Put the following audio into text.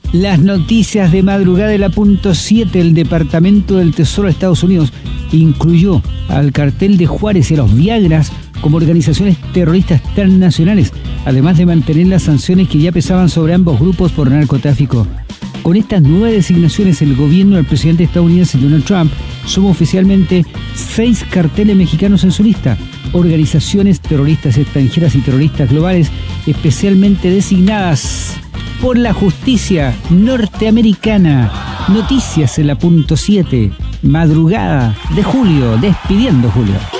Las noticias de madrugada de la punto 7, el Departamento del Tesoro de Estados Unidos incluyó al cartel de Juárez y a los Viagras como organizaciones terroristas transnacionales, además de mantener las sanciones que ya pesaban sobre ambos grupos por narcotráfico. Con estas nuevas designaciones, el gobierno del presidente estadounidense Donald Trump suma oficialmente 6 carteles mexicanos en su lista, organizaciones terroristas extranjeras y terroristas globales especialmente designadas por la justicia norteamericana. Noticias en la punto 7, madrugada de julio, despidiendo julio.